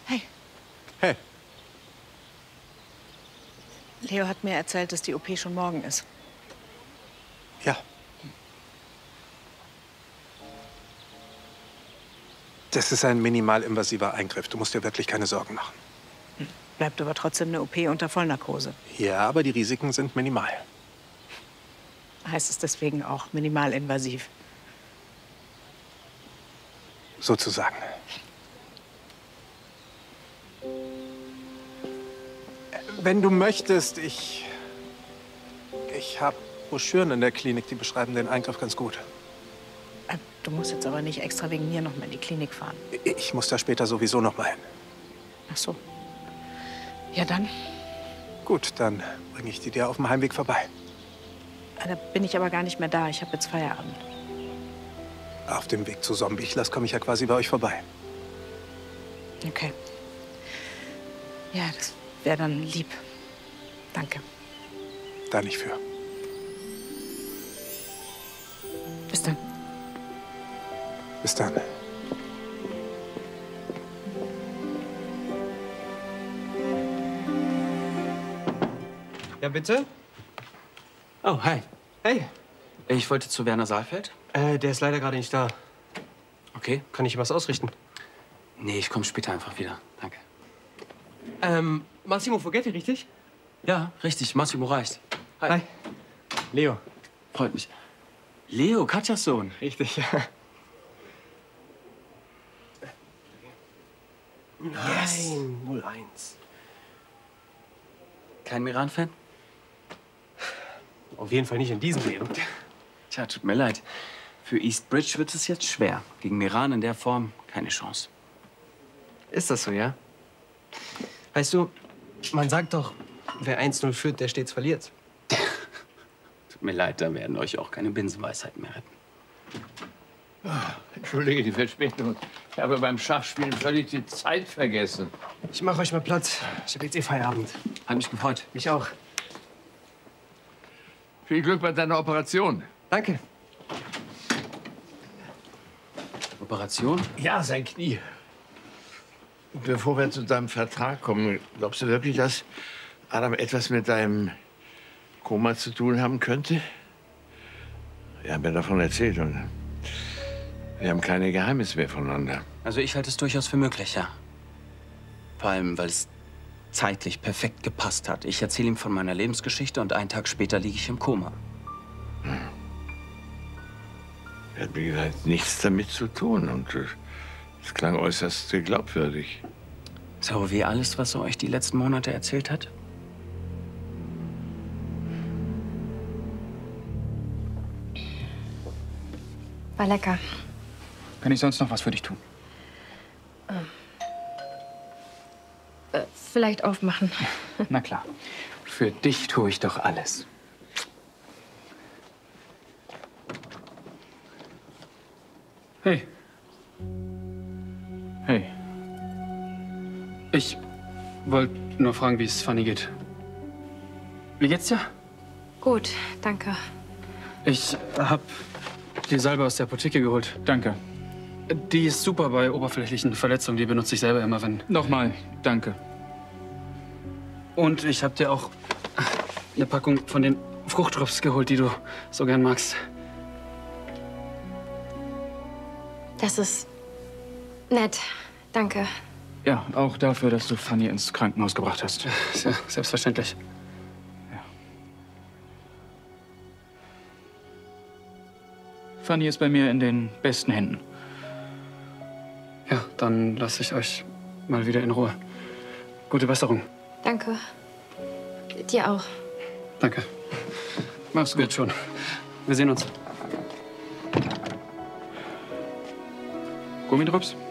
Hey. Hey. Leo hat mir erzählt, dass die OP schon morgen ist. Ja. Das ist ein minimalinvasiver Eingriff. Du musst dir wirklich keine Sorgen machen. Bleibt aber trotzdem eine OP unter Vollnarkose. Ja, aber die Risiken sind minimal. Heißt es deswegen auch minimalinvasiv? Sozusagen. Wenn du möchtest, ich habe Broschüren in der Klinik, die beschreiben den Eingriff ganz gut. Du musst jetzt aber nicht extra wegen mir noch mal in die Klinik fahren. Ich muss da später sowieso noch mal hin. Ach so. Ja, dann. Gut, dann bringe ich die dir auf dem Heimweg vorbei. Da bin ich aber gar nicht mehr da. Ich habe jetzt Feierabend. Auf dem Weg zu Zombie-Lass komme ich ja quasi bei euch vorbei. Okay. Ja, das wäre dann lieb. Danke. Da nicht für. Bis dann. Bis dann. Ja, bitte? Oh, hi. Hey. Ich wollte zu Werner Saalfeld. Der ist leider gerade nicht da. Okay. Kann ich was ausrichten? Nee, ich komme später einfach wieder. Danke. Massimo Fogetti, richtig? Ja, richtig. Massimo reicht. Hi. Leo. Freut mich. Leo, Katjas Sohn. Richtig, ja. Yes. Nein, 0-1. Kein Meran-Fan? Auf jeden Fall nicht in diesem Leben. Tja, tut mir leid. Für East Bridge wird es jetzt schwer. Gegen Meran in der Form keine Chance. Ist das so, ja? Weißt du, man sagt doch, wer 1-0 führt, der stets verliert. Tut mir leid, da werden euch auch keine Binsenweisheiten mehr retten. Entschuldige die Verspätung. Ich habe beim Schachspielen völlig die Zeit vergessen. Ich mache euch mal Platz. Ich habe jetzt eh Feierabend. Hat mich gefreut. Mich auch. Viel Glück bei deiner Operation. Danke. Operation? Ja, sein Knie. Bevor wir zu deinem Vertrag kommen, glaubst du wirklich, dass Adam etwas mit deinem Koma zu tun haben könnte? Wir haben mir davon erzählt und wir haben keine Geheimnisse mehr voneinander. Also ich halte es durchaus für möglich, ja. Vor allem, weil es zeitlich perfekt gepasst hat. Ich erzähle ihm von meiner Lebensgeschichte und einen Tag später liege ich im Koma. Er hat, wie gesagt, nichts damit zu tun und es klang äußerst glaubwürdig. So wie alles, was er euch die letzten Monate erzählt hat? War lecker. Kann ich sonst noch was für dich tun? Vielleicht aufmachen. Na klar. Für dich tue ich doch alles. Hey. Hey. Ich wollte nur fragen, wie es Fanny geht. Wie geht's dir? Gut, danke. Ich hab die Salbe aus der Apotheke geholt. Danke. Die ist super bei oberflächlichen Verletzungen. Die benutze ich selber immer, wenn... Nochmal, danke. Und ich hab dir auch eine Packung von den Fruchtdrops geholt, die du so gern magst. Das ist nett. Danke. Ja, auch dafür, dass du Fanny ins Krankenhaus gebracht hast. Ja, selbstverständlich. Ja. Fanny ist bei mir in den besten Händen. Ja, dann lasse ich euch mal wieder in Ruhe. Gute Besserung. Danke. Dir auch. Danke. Mach's gut schon. Wir sehen uns. Gummidrops?